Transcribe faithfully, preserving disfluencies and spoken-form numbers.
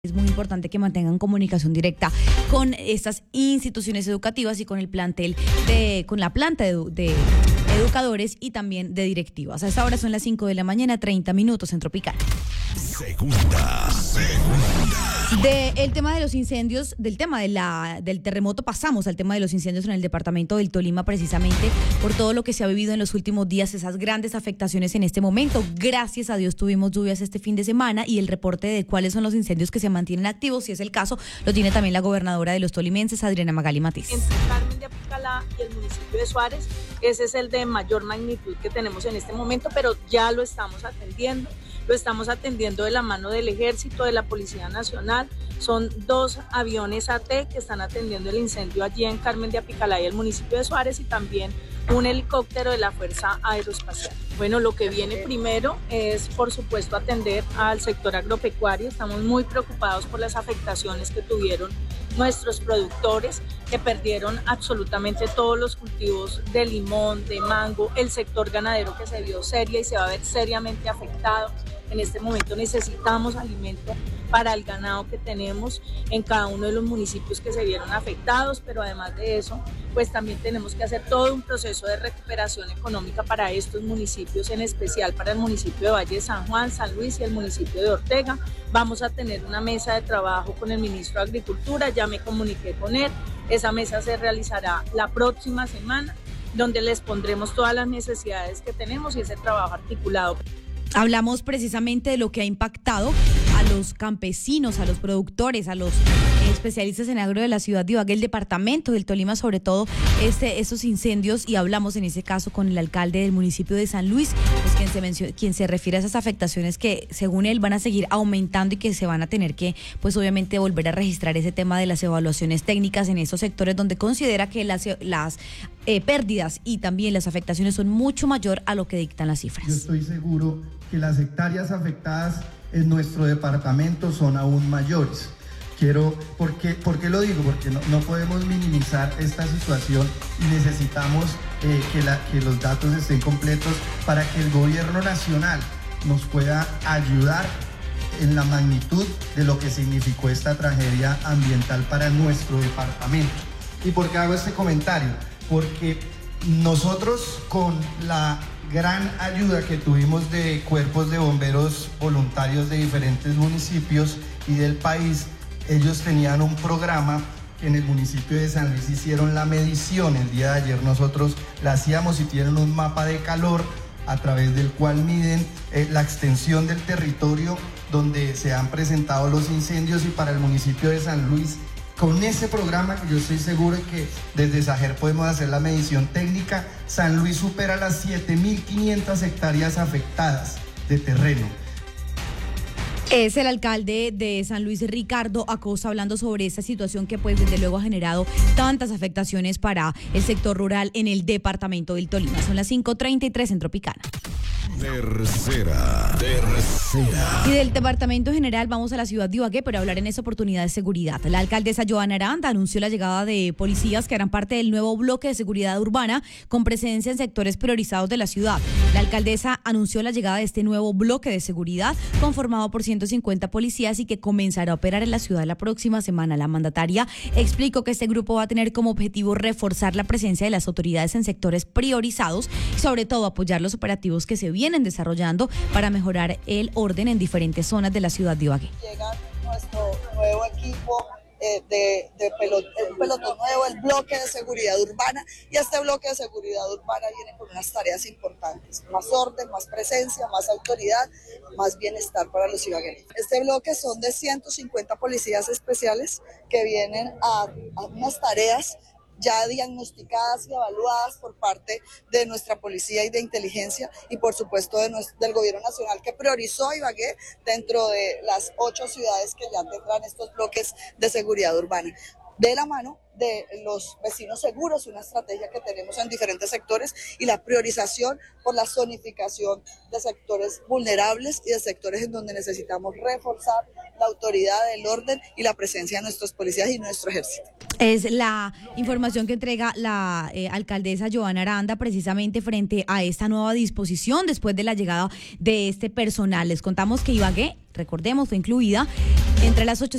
Es muy importante que mantengan comunicación directa con estas instituciones educativas y con el plantel de, con la planta de, de educadores y también de directivas. A esta hora son las cinco de la mañana, treinta minutos en Tropical. Segunda, segunda. De el tema de los incendios, del tema de la, del terremoto pasamos al tema de los incendios en el departamento del Tolima, precisamente por todo lo que se ha vivido en los últimos días, esas grandes afectaciones en este momento. Gracias a Dios tuvimos lluvias este fin de semana y el reporte de cuáles son los incendios que se mantienen activos, si es el caso, lo tiene también la gobernadora de los tolimenses, Adriana Magali Matiz. Entre Carmen de Apicalá y el municipio de Suárez, ese es el de mayor magnitud que tenemos en este momento, pero ya lo estamos atendiendo. Lo estamos atendiendo de la mano del Ejército, de la Policía Nacional. Son dos aviones A T que están atendiendo el incendio allí en Carmen de Apicalá y el municipio de Suárez, y también un helicóptero de la Fuerza Aeroespacial. Bueno, lo que viene primero es, por supuesto, atender al sector agropecuario. Estamos muy preocupados por las afectaciones que tuvieron nuestros productores, que perdieron absolutamente todos los cultivos de limón, de mango, el sector ganadero que se vio seria y se va a ver seriamente afectado. En este momento necesitamos alimento para el ganado que tenemos en cada uno de los municipios que se vieron afectados, pero además de eso, pues también tenemos que hacer todo un proceso de recuperación económica para estos municipios, en especial para el municipio de Valle de San Juan, San Luis y el municipio de Ortega. Vamos a tener una mesa de trabajo con el ministro de Agricultura, ya me comuniqué con él, esa mesa se realizará la próxima semana, donde les pondremos todas las necesidades que tenemos y ese trabajo articulado. Hablamos precisamente de lo que ha impactado a los campesinos, a los productores, a los especialistas en agro de la ciudad de Ibagué, el departamento del Tolima, sobre todo este, estos incendios, y hablamos en ese caso con el alcalde del municipio de San Luis, pues quien se menciona, quien se refiere a esas afectaciones que según él van a seguir aumentando y que se van a tener que, pues obviamente, volver a registrar ese tema de las evaluaciones técnicas en esos sectores donde considera que las, las eh, pérdidas y también las afectaciones son mucho mayor a lo que dictan las cifras. Yo estoy seguro que las hectáreas afectadas en nuestro departamento son aún mayores. Quiero, ¿por qué, ¿por qué lo digo? Porque no, no podemos minimizar esta situación y necesitamos eh, que, la, que los datos estén completos para que el gobierno nacional nos pueda ayudar en la magnitud de lo que significó esta tragedia ambiental para nuestro departamento. ¿Y por qué hago este comentario? Porque nosotros, con la gran ayuda que tuvimos de cuerpos de bomberos voluntarios de diferentes municipios y del país, ellos tenían un programa que en el municipio de San Luis hicieron la medición. El día de ayer nosotros la hacíamos y tienen un mapa de calor a través del cual miden eh, la extensión del territorio donde se han presentado los incendios, y para el municipio de San Luis, con ese programa, que yo estoy seguro de que desde SAGER podemos hacer la medición técnica, San Luis supera las siete mil quinientas hectáreas afectadas de terreno. Es el alcalde de San Luis, Ricardo Acosta, hablando sobre esta situación que pues desde luego ha generado tantas afectaciones para el sector rural en el departamento del Tolima. Son las cinco treinta y tres en Tropicana. Tercera, tercera. Y del departamento general vamos a la ciudad de Ibagué para hablar en esta oportunidad de seguridad. La alcaldesa Joana Aranda anunció la llegada de policías que harán parte del nuevo bloque de seguridad urbana con presencia en sectores priorizados de la ciudad. La alcaldesa anunció la llegada de este nuevo bloque de seguridad conformado por ciento cincuenta policías y que comenzará a operar en la ciudad la próxima semana. La mandataria explicó que este grupo va a tener como objetivo reforzar la presencia de las autoridades en sectores priorizados y sobre todo apoyar los operativos que se vienen desarrollando para mejorar el orden en diferentes zonas de la ciudad de Ibagué. Llega nuestro nuevo equipo eh, de, de pelot, un pelotón nuevo, el bloque de seguridad urbana, y este bloque de seguridad urbana viene con unas tareas importantes: más orden, más presencia, más autoridad, más bienestar para los ibagueños. Este bloque son de ciento cincuenta policías especiales que vienen a, a unas tareas ya diagnosticadas y evaluadas por parte de nuestra policía y de inteligencia, y por supuesto de nuestro, del gobierno nacional, que priorizó Ibagué dentro de las ocho ciudades que ya tendrán estos bloques de seguridad urbana, de la mano de los vecinos seguros, una estrategia que tenemos en diferentes sectores, y la priorización por la zonificación de sectores vulnerables y de sectores en donde necesitamos reforzar la autoridad, el orden y la presencia de nuestros policías y nuestro ejército. Es la información que entrega la eh, alcaldesa Johanna Aranda precisamente frente a esta nueva disposición después de la llegada de este personal. Les contamos que Ibagué, recordemos, fue incluida entre las ocho